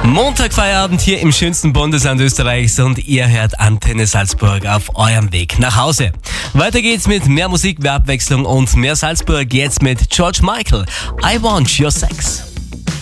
Montagfeierabend hier im schönsten Bundesland Österreichs und ihr hört Antenne Salzburg auf eurem Weg nach Hause. Weiter geht's mit mehr Musik, mehr Abwechslung und mehr Salzburg. Jetzt mit George Michael. I Want Your Sex.